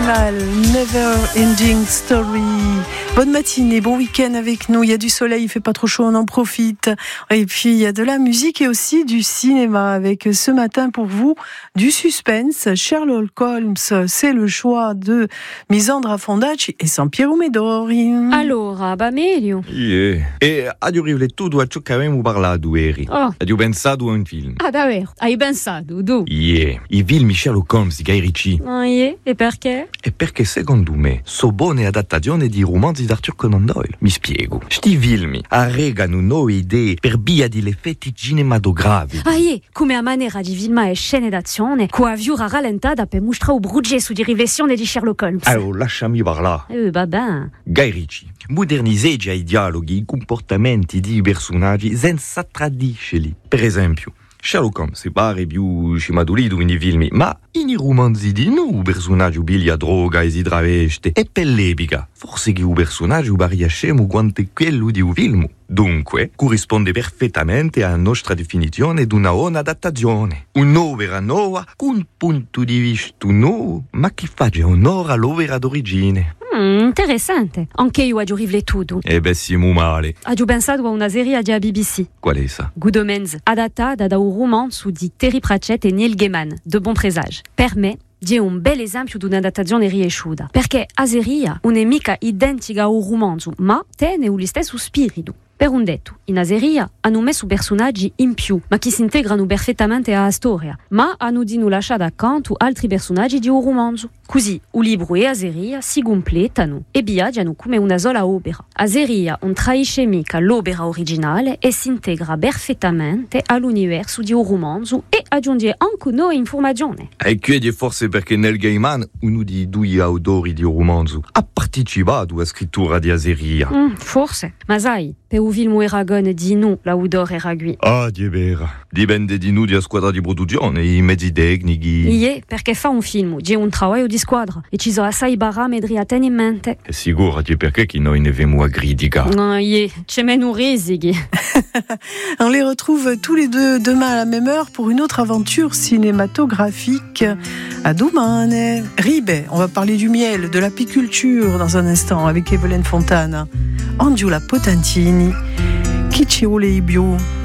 Animal, Never Ending Story. Bonne matinée, bon week-end avec nous. Il y a du soleil, il fait pas trop chaud, on en profite. Et puis il y a de la musique et aussi du cinéma avec ce matin pour vous du suspense. Sherlock Holmes, c'est le choix de Misandra Fondacci e Sampiero Medori. Allora, va meglio. Yeah. E adio riflettuto a ciò che avevamo parlato ieri. Oh. Adio pensato a un film. Ah, davvero? Hai pensato, tu? Yeah. I film Sherlock Holmes di Guy Ritchie. Ah, yeah. E perché? E perché secondo me sono buone adattazioni di romanzi di Arthur Conan Doyle. Mi spiego. Sti film arregano nuove idee per via degli effetti cinematografici. Ah, yeah. Come a maniera di filmare scene d'azione, coaviura rallentata per mostrare o brugge su di riflessione di Sherlock Holmes. Oh, lasciami parlare. Vabbè. Guy Ritchie modernizza i dialoghi, i comportamenti di personaggi senza tradiscerli. Per esempio, Sherlock Holmes pare più scimatolito nei film, ma in romanzi di no, personaggio piglia droga e si traveste. E per l'epica, forse che un personaggio varia scemo quanto quello di un film. Dunque, corrisponde perfettamente alla nostra definizione di una buona adattazione. Un'opera nuova, con un punto di vista nuovo, ma che faccia onore all'opera d'origine. Interessante. Anche io ho riflettuto. E beh, siamo male. Ho pensato a una serie di BBC. Qual è essa? Good Omens, adattata da un romanzo di Terry Pratchett e Neil Gaiman, De Bon Présage. Per me, è un bel esempio di un'adattazione riesciuta, perché a serie non è mica identica a un romanzo, ma tiene lo stesso spirito. Per un detto, in serie hanno messo personaggi in più, ma che si integrano perfettamente alla storia, ma hanno di non lasciare accanto altri personaggi di un romanzo. Così, il libro e la serie si completano e viaggiano come una sola opera. La serie non traisce mica l'opera originale e si integra perfettamente all'universo di un romanzo e aggiunge anche nuove informazioni. E chiedi forse perché Neil Gaiman, uno dei due autori di un romanzo, ha partecipato alla scrittura di serie. Forse, ma sai, per un film Eragon di no, l'autore era qui. Ah, di vera. Dipende di noi della squadra di produzione, i mezzi tecnici. Yeah, perché fa un film, c'è un lavoro di squadra e ci sono assai baramedri a tenere in mente. E sicurati perché che noi ne veniamo a critica. Yeah, c'è meno risichi. On les retrouve tous les deux demain à la même heure pour une autre aventure cinématographique à Domane. Ribe, on va parler du miel, de l'apiculture dans un instant avec Evelyn Fontana. Angiola Potentini, Chi ci vuole i bio?